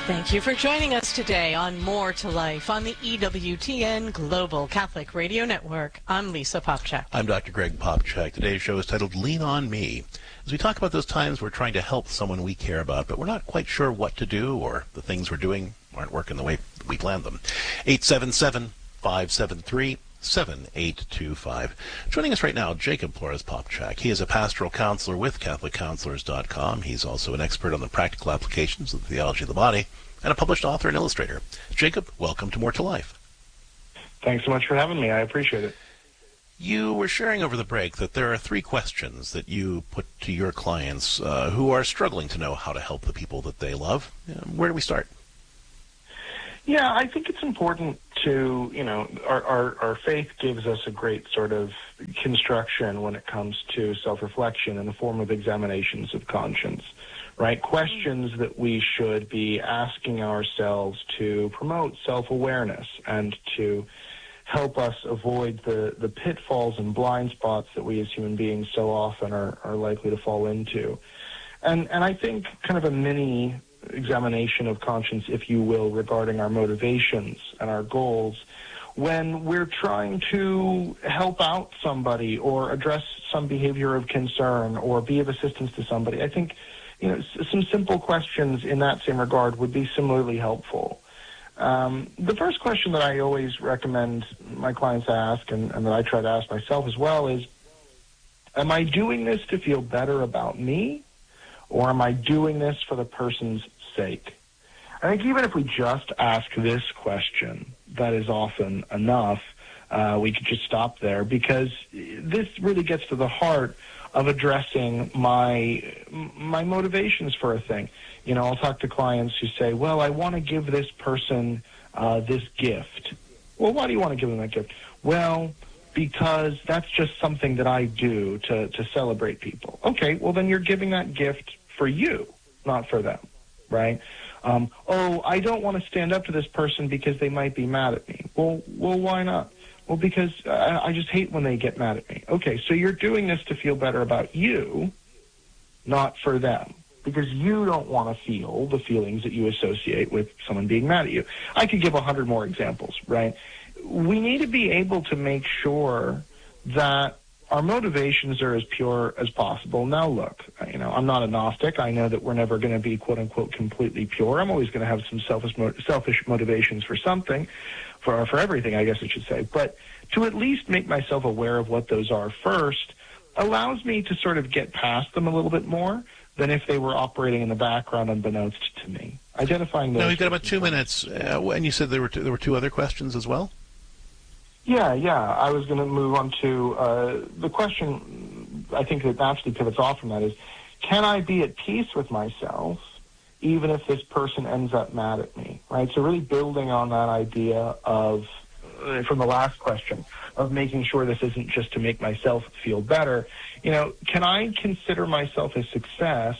Thank you for joining us today on More to Life on the EWTN Global Catholic Radio Network. I'm Lisa Popcak. I'm Dr. Greg Popcak. Today's show is titled Lean on Me. As we talk about those times we're trying to help someone we care about, but we're not quite sure what to do, or the things we're doing aren't working the way we planned them. 877-573-7825. Joining us right now, Jacob Flores Popcak. He is a pastoral counselor with CatholicCounselors.com. He's also an expert on the practical applications of the theology of the body and a published author and illustrator. Jacob, welcome to More to Life. Thanks so much for having me. I appreciate it. You were sharing over the break that there are 3 questions that you put to your clients who are struggling to know how to help the people that they love. Where do we start? Yeah, I think it's important to, our faith gives us a great sort of construction when it comes to self-reflection in the form of examinations of conscience, right? Questions that we should be asking ourselves to promote self-awareness and to help us avoid the pitfalls and blind spots that we as human beings so often are likely to fall into. And I think kind of a mini examination of conscience, if you will, regarding our motivations and our goals when we're trying to help out somebody or address some behavior of concern or be of assistance to somebody. I think, some simple questions in that same regard would be similarly helpful. The first question that I always recommend my clients ask, and that I try to ask myself as well, is, am I doing this to feel better about me, or am I doing this for the person's sake? I think even if we just ask this question, that is often enough. We could just stop there, because this really gets to the heart of addressing my motivations for a thing. I'll talk to clients who say, well, I want to give this person this gift. Well, why do you want to give them that gift? Well, because that's just something that I do to celebrate people. Okay, well, then you're giving that gift for you, not for them, right? I don't want to stand up to this person because they might be mad at me. Well, why not? Well, because I just hate when they get mad at me. Okay, so you're doing this to feel better about you, not for them, because you don't want to feel the feelings that you associate with someone being mad at you. I could give 100 more examples, right? We need to be able to make sure that our motivations are as pure as possible. Now, look, I'm not a Gnostic. I know that we're never going to be, quote-unquote, completely pure. I'm always going to have some selfish motivations for something, for everything, I guess I should say. But to at least make myself aware of what those are first allows me to sort of get past them a little bit more than if they were operating in the background unbeknownst to me. Identifying those... Now, we've got about 2 minutes, and you said there were 2 other questions as well? Yeah. I was going to move on to the question, I think that naturally pivots off from that is, can I be at peace with myself even if this person ends up mad at me, right? So really building on that idea of, from the last question, of making sure this isn't just to make myself feel better. Can I consider myself a success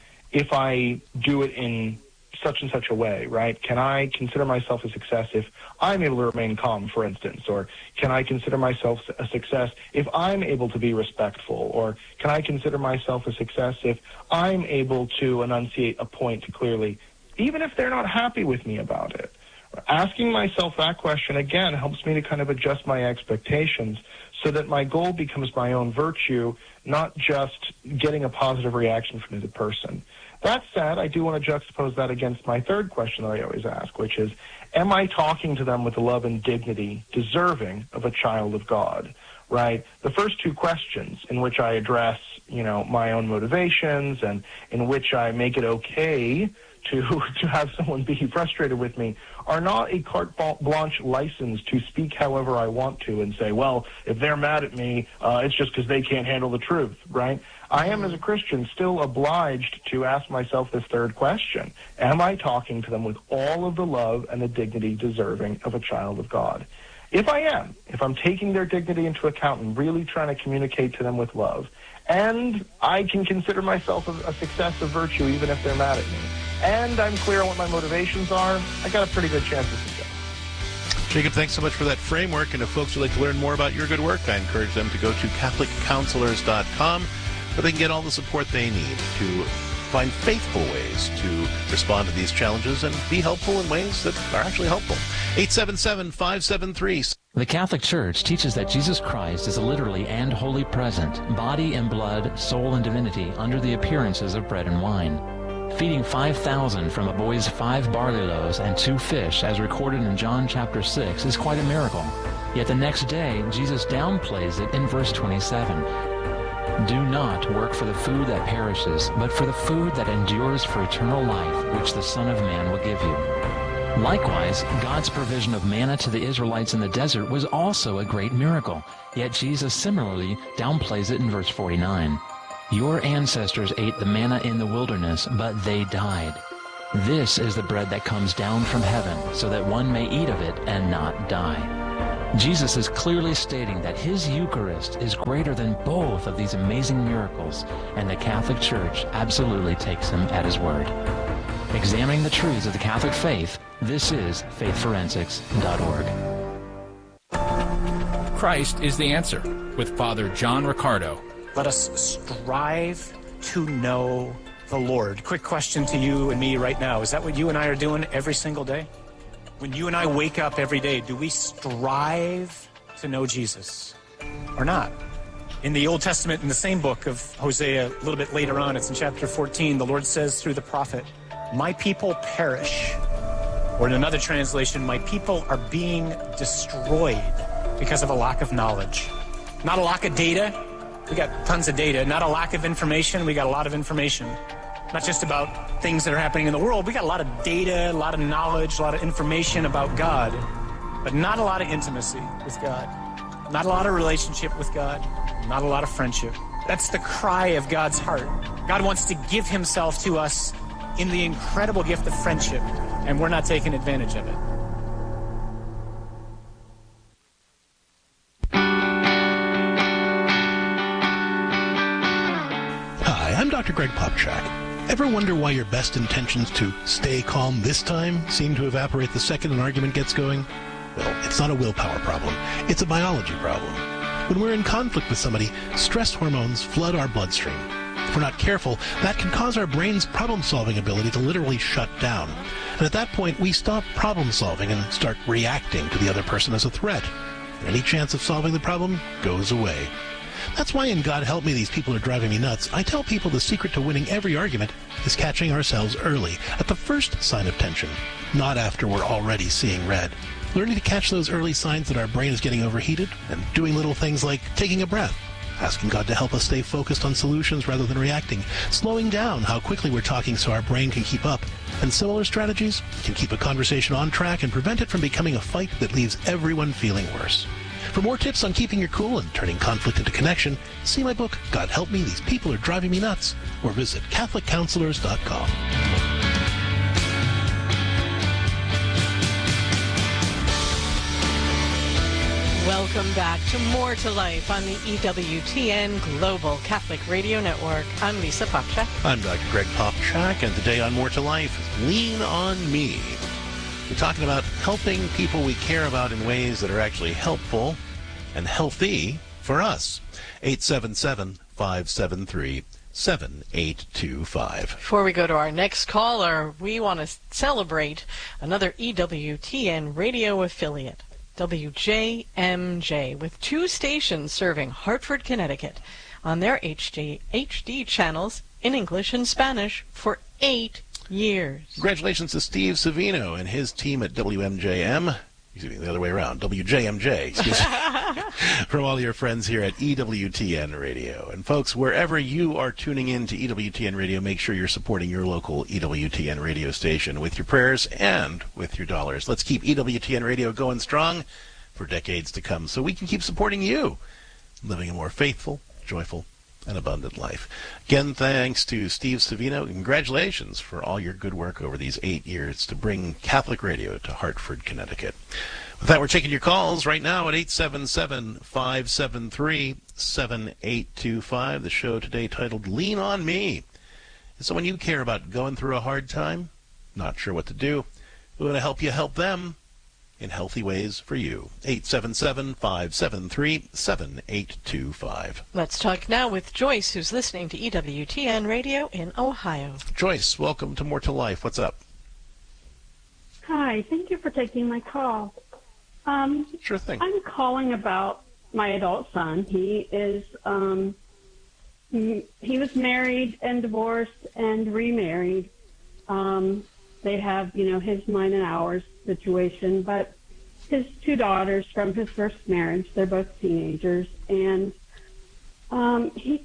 if I do it in such and such a way, right? Can I consider myself a success if I'm able to remain calm, for instance? Or can I consider myself a success if I'm able to be respectful? Or can I consider myself a success if I'm able to enunciate a point clearly, even if they're not happy with me about it? Asking myself that question, again, helps me to kind of adjust my expectations so that my goal becomes my own virtue, not just getting a positive reaction from the person. That said, I do want to juxtapose that against my third question that I always ask, which is, am I talking to them with the love and dignity deserving of a child of God, right? The first 2 questions in which I address, my own motivations and in which I make it okay to have someone be frustrated with me are not a carte blanche license to speak however I want to and say, well, if they're mad at me, it's just because they can't handle the truth, right? I am, as a Christian, still obliged to ask myself this third question. Am I talking to them with all of the love and the dignity deserving of a child of God? If I am, if I'm taking their dignity into account and really trying to communicate to them with love, and I can consider myself a success of virtue even if they're mad at me, and I'm clear on what my motivations are, I got a pretty good chance of success. Jacob, thanks so much for that framework. And if folks would like to learn more about your good work, I encourage them to go to CatholicCounselors.com, where they can get all the support they need to find faithful ways to respond to these challenges and be helpful in ways that are actually helpful. 877-573. The Catholic Church teaches that Jesus Christ is literally and wholly present, body and blood, soul and divinity, under the appearances of bread and wine. Feeding 5,000 from a boy's 5 barley loaves and 2 fish, as recorded in John chapter 6, is quite a miracle. Yet the next day, Jesus downplays it in verse 27. Do not work for the food that perishes, but for the food that endures for eternal life, which the Son of Man will give you. Likewise, God's provision of manna to the Israelites in the desert was also a great miracle. Yet Jesus similarly downplays it in verse 49. Your ancestors ate the manna in the wilderness, but they died. This is the bread that comes down from heaven, so that one may eat of it and not die. Jesus is clearly stating that his Eucharist is greater than both of these amazing miracles, and the Catholic Church absolutely takes him at his word. Examining the truths of the Catholic faith, this is faithforensics.org. Christ is the answer, with Father John Riccardo. Let us strive to know the Lord. Quick question to you and me right now. Is that what you and I are doing every single day? When you and I wake up every day, do we strive to know Jesus or not? In the Old Testament, in the same book of Hosea, a little bit later on, it's in chapter 14, the Lord says through the prophet, my people perish. Or in another translation, my people are being destroyed because of a lack of knowledge. Not a lack of data. We got tons of data. Not a lack of information. We got a lot of information. Not just about things that are happening in the world. We got a lot of data, a lot of knowledge, a lot of information about God, but not a lot of intimacy with God. Not a lot of relationship with God. Not a lot of friendship. That's the cry of God's heart. God wants to give himself to us in the incredible gift of friendship, and we're not taking advantage of it. Hi, I'm Dr. Greg Popchak. Ever wonder why your best intentions to stay calm this time seem to evaporate the second an argument gets going? Well, it's not a willpower problem. It's a biology problem. When we're in conflict with somebody, stress hormones flood our bloodstream. If we're not careful, that can cause our brain's problem-solving ability to literally shut down. And at that point, we stop problem-solving and start reacting to the other person as a threat. And any chance of solving the problem goes away. That's why in God Help Me, These People Are Driving Me Nuts, I tell people the secret to winning every argument is catching ourselves early, at the first sign of tension, not after we're already seeing red. Learning to catch those early signs that our brain is getting overheated and doing little things like taking a breath, asking God to help us stay focused on solutions rather than reacting, slowing down how quickly we're talking so our brain can keep up, and similar strategies can keep a conversation on track and prevent it from becoming a fight that leaves everyone feeling worse. For more tips on keeping your cool and turning conflict into connection, see my book, God Help Me, These People Are Driving Me Nuts, or visit CatholicCounselors.com. Welcome back to More to Life on the EWTN Global Catholic Radio Network. I'm Lisa Popchak. I'm Dr. Greg Popchak, and today on More to Life, Lean on Me. We're talking about helping people we care about in ways that are actually helpful and healthy for us. 877-573-7825. Before we go to our next caller, we want to celebrate another EWTN radio affiliate, WJMJ, with 2 stations serving Hartford, Connecticut on their HD channels in English and Spanish for 8 years. Congratulations to Steve Savino and his team at WMJM. Excuse me, the other way around. WJMJ, excuse me. From all your friends here at EWTN Radio. And folks, wherever you are tuning in to EWTN Radio, make sure you're supporting your local EWTN radio station with your prayers and with your dollars. Let's keep EWTN Radio going strong for decades to come so we can keep supporting you, living a more faithful, joyful, and abundant life. Again, thanks to Steve Savino. Congratulations for all your good work over these 8 years to bring Catholic radio to Hartford, Connecticut. With that, we're taking your calls right now at 877-573-7825. The show today titled Lean on Me. Is someone you care about going through a hard time? Not sure what to do? We want to help you help them. in healthy ways for you. 877-573-7825. Let's talk now with Joyce, who's listening to EWTN Radio in Ohio. Joyce, welcome to More to Life. What's up? Hi, thank you for taking my call. Sure thing. I'm calling about my adult son. He is he was married and divorced and remarried. They have, his, mine, and ours situation, but his two daughters from his first marriage, they're both teenagers, and he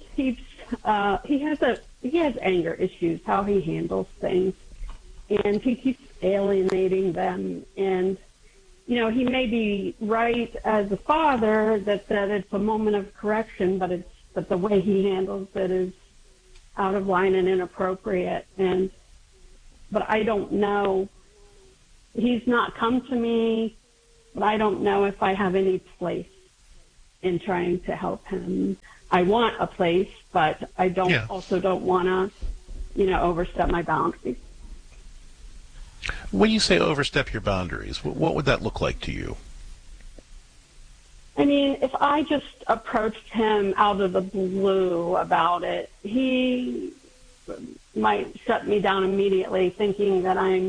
has anger issues, how he handles things, and he keeps alienating them. And he may be right as a father that it's a moment of correction, but the way he handles it is out of line and inappropriate. But I don't know. He's not come to me, but I don't know if I have any place in trying to help him. I want a place, but I also don't want to, overstep my boundaries. When you say overstep your boundaries, what would that look like to you? I mean, if I just approached him out of the blue about it, he might shut me down immediately, thinking that I'm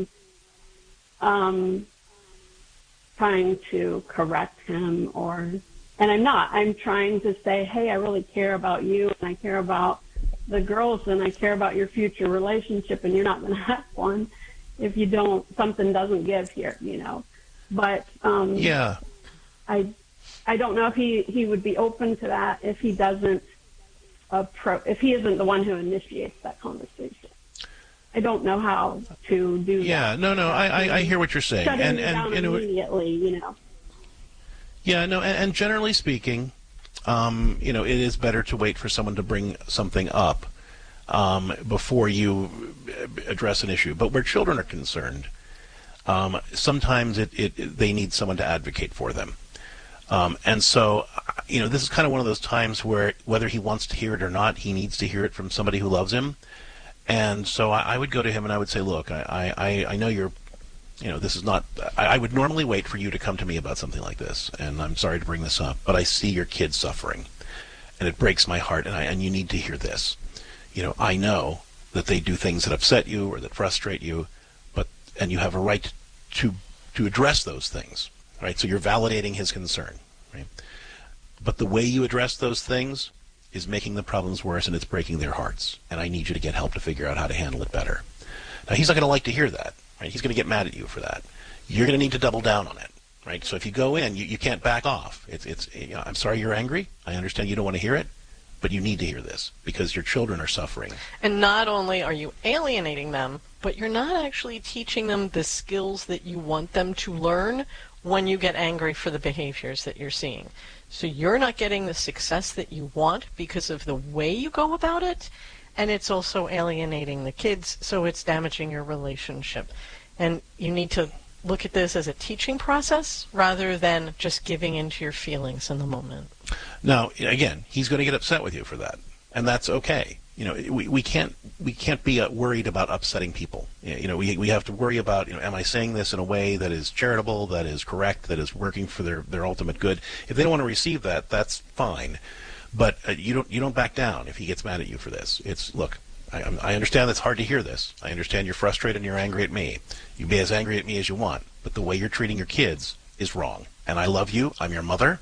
trying to correct him, and I'm not. I'm trying to say, hey, I really care about you, and I care about the girls, and I care about your future relationship, and you're not going to have one if something doesn't give here, But I don't know if he would be open to that if he doesn't if he isn't the one who initiates that conversation. I don't know how to do that. Yeah, no, I hear what you're saying. Shutting me down immediately, Yeah, no, and generally speaking, it is better to wait for someone to bring something up before you address an issue. But where children are concerned, sometimes they need someone to advocate for them. And so, this is kind of one of those times where whether he wants to hear it or not, he needs to hear it from somebody who loves him. And so I would go to him and I would say, look, I know you're, this is not, I would normally wait for you to come to me about something like this. And I'm sorry to bring this up, but I see your kids suffering and it breaks my heart. And you need to hear this. I know that they do things that upset you or that frustrate you, and you have a right to address those things. Right, so you're validating his concern, right? But the way you address those things is making the problems worse, and it's breaking their hearts. And I need you to get help to figure out how to handle it better. Now, he's not going to like to hear that, right? He's going to get mad at you for that. You're going to need to double down on it, right? So if you go in, you can't back off. I'm sorry you're angry. I understand you don't want to hear it, but you need to hear this because your children are suffering. And not only are you alienating them, but you're not actually teaching them the skills that you want them to learn when you get angry for the behaviors that you're seeing. So you're not getting the success that you want because of the way you go about it, and it's also alienating the kids, so it's damaging your relationship. And you need to look at this as a teaching process rather than just giving into your feelings in the moment. Now, again, he's going to get upset with you for that, and that's okay. We can't be worried about upsetting people. We have to worry about, am I saying this in a way that is charitable, that is correct, that is working for their ultimate good? If they don't want to receive that, that's fine. But you don't back down if he gets mad at you for this. Look, I understand it's hard to hear this. I understand you're frustrated and you're angry at me. You can be as angry at me as you want, but the way you're treating your kids is wrong. And I love you. I'm your mother.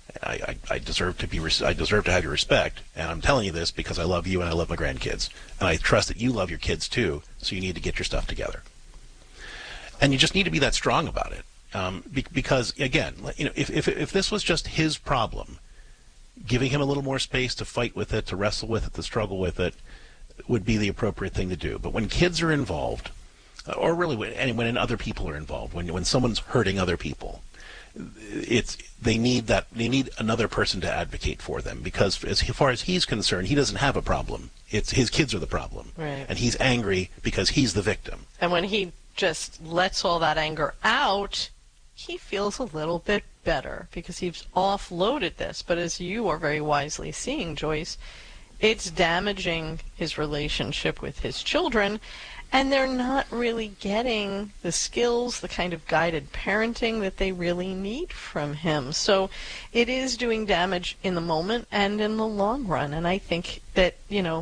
I deserve to have your respect, and I'm telling you this because I love you and I love my grandkids, and I trust that you love your kids too. So you need to get your stuff together, and you just need to be that strong about it, because again, if this was just his problem, giving him a little more space to fight with it, to wrestle with it, to struggle with it, would be the appropriate thing to do. But when kids are involved, or really when other people are involved, when someone's hurting other people, they need another person to advocate for them, because as far as he's concerned, he doesn't have a problem. It's his kids are the problem, right. And he's angry because he's the victim. And when he just lets all that anger out, he feels a little bit better because he's offloaded this. But as you are very wisely seeing, Joyce, it's damaging his relationship with his children. And they're not really getting the skills, the kind of guided parenting that they really need from him. So it is doing damage in the moment and in the long run. And I think that,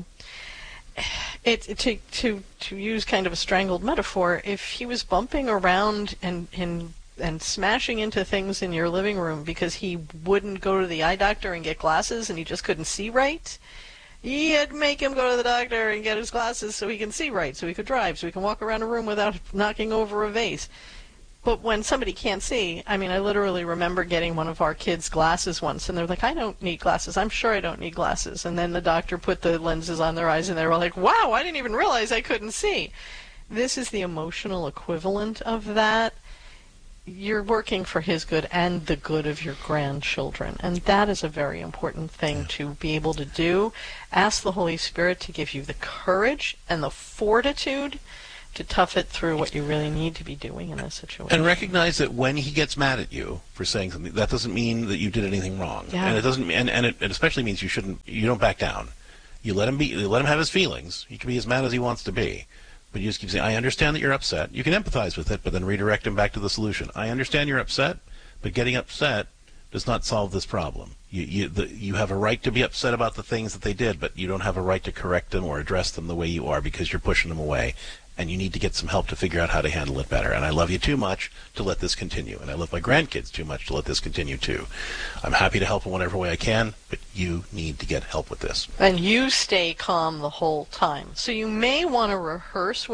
to use kind of a strangled metaphor, if he was bumping around and smashing into things in your living room because he wouldn't go to the eye doctor and get glasses and he just couldn't see right, you'd make him go to the doctor and get his glasses so he can see right, so he could drive, so he can walk around a room without knocking over a vase. But when somebody can't see, I literally remember getting one of our kids glasses once, and they're like, I don't need glasses. I'm sure I don't need glasses. And then the doctor put the lenses on their eyes, and they were like, wow, I didn't even realize I couldn't see. This is the emotional equivalent of that. You're working for his good and the good of your grandchildren. And that is a very important thing to be able to do. Ask the Holy Spirit to give you the courage and the fortitude to tough it through what you really need to be doing in a situation. And recognize that when he gets mad at you for saying something, that doesn't mean that you did anything wrong. Yeah. And it doesn't, and it especially means you don't back down. You let him have his feelings. He can be as mad as he wants to be. But you just keep saying, I understand that you're upset. You can empathize with it, but then redirect him back to the solution. I understand you're upset, but getting upset does not solve this problem. You have a right to be upset about the things that they did, but you don't have a right to correct them or address them the way you are because you're pushing them away. And you need to get some help to figure out how to handle it better. And I love you too much to let this continue. And I love my grandkids too much to let this continue too. I'm happy to help in whatever way I can, but you need to get help with this. And you stay calm the whole time. So you may want to rehearse